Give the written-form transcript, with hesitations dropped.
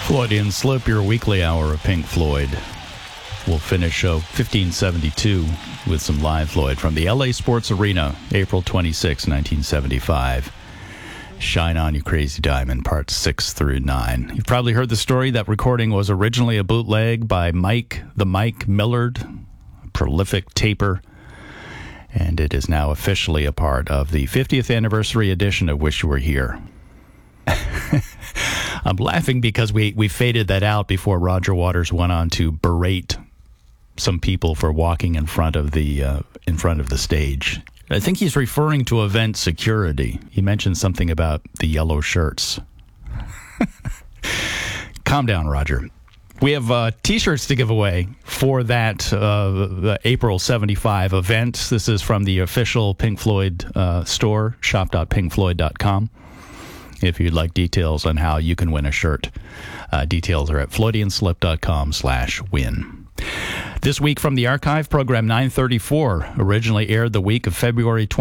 Freudian Slip, your weekly hour of Pink Floyd. We'll finish show 1572 with some live Floyd from the LA Sports Arena, April 26, 1975. Shine On You Crazy Diamond, parts 6 through 9. You've probably heard the story. That recording was originally a bootleg by Mike Millard, a prolific taper, and it is now officially a part of the 50th anniversary edition of Wish You Were Here. I'm laughing because we faded that out before Roger Waters went on to berate some people for walking in front of the stage. I think he's referring to event security. He mentioned something about the yellow shirts. Calm down, Roger. We have T-shirts to give away for that April 75 event. This is from the official Pink Floyd store, shop.pinkfloyd.com. If you'd like details on how you can win a shirt, details are at freudianslip.com/win. This week from the archive, program 934 originally aired the week of February 20th.